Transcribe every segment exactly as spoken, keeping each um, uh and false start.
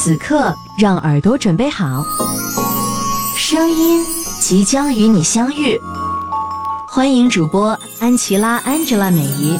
此刻让耳朵准备好，声音即将与你相遇。欢迎主播安琪拉 Angela 美仪。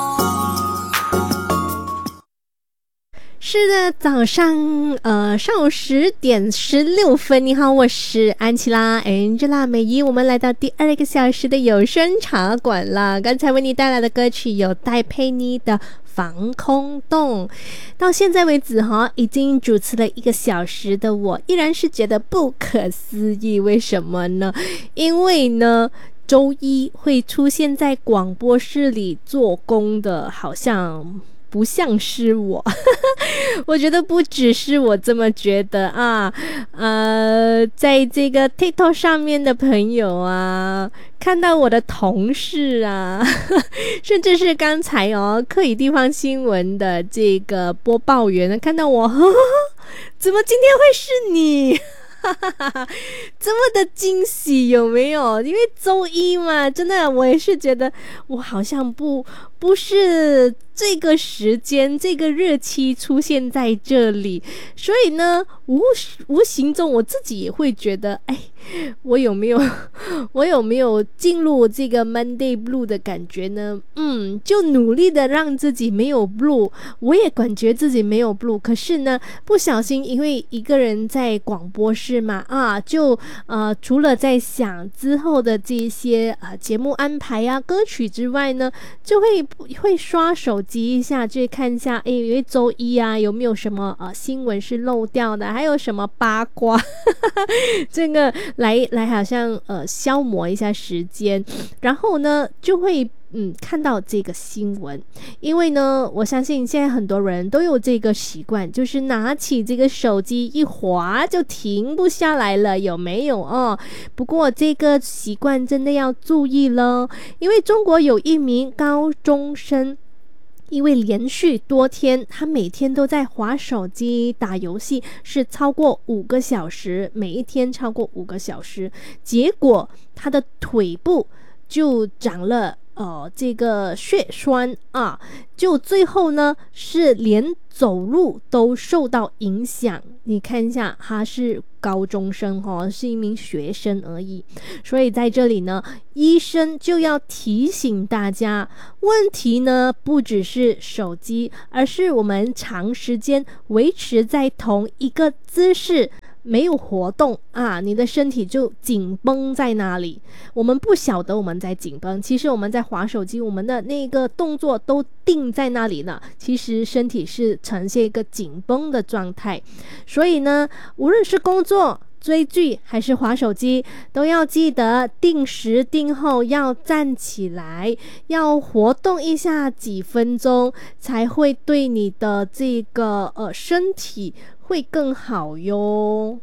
是的，早上呃上午十点十六分，你好，我是安琪拉 Angela 美仪，我们来到第二个小时的有声茶馆了。刚才为你带来的歌曲有戴佩妮的防空洞。到现在为止哈，已经主持了一个小时的我，依然是觉得不可思议。为什么呢？因为呢周一会出现在广播室里做工的，好像不像是我我觉得不只是我这么觉得啊，呃，在这个 TikTok 上面的朋友啊，看到我的同事啊，甚至是刚才哦客语地方新闻的这个播报员看到我，呵呵怎么今天会是你？这么的惊喜有没有？因为周一嘛，真的我也是觉得我好像不不是这个时间这个日期出现在这里，所以呢无无形中我自己也会觉得，哎，我有没有我有没有进入这个 Monday Blue 的感觉呢？嗯，就努力的让自己没有 Blue， 我也感觉自己没有 Blue， 可是呢不小心因为一个人在广播室嘛啊，就呃除了在想之后的这些呃节目安排啊歌曲之外呢，就会会刷手机一下，就看一下哎，因为周一啊有没有什么呃新闻是漏掉的，还有什么八卦这个来来好像呃消磨一下时间，然后呢就会嗯，看到这个新闻。因为呢我相信现在很多人都有这个习惯，就是拿起这个手机一滑就停不下来了，有没有哦？不过这个习惯真的要注意了，因为中国有一名高中生，因为连续多天他每天都在滑手机打游戏，是超过五个小时，每一天超过五个小时，结果他的腿部就长了呃，这个血栓啊，就最后呢是连走路都受到影响。你看一下，他是高中生哦，是一名学生而已。所以在这里呢，医生就要提醒大家，问题呢不只是手机，而是我们长时间维持在同一个姿势，没有活动啊，你的身体就紧绷在那里。我们不晓得我们在紧绷，其实我们在滑手机，我们的那个动作都定在那里呢，其实身体是呈现一个紧绷的状态。所以呢，无论是工作、追剧还是滑手机，都要记得定时定候要站起来，要活动一下几分钟，才会对你的这个呃身体会更好哟。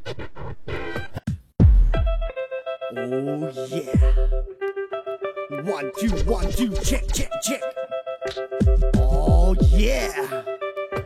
Oh yeah. One, two, one, two, check, check, check. Oh yeah.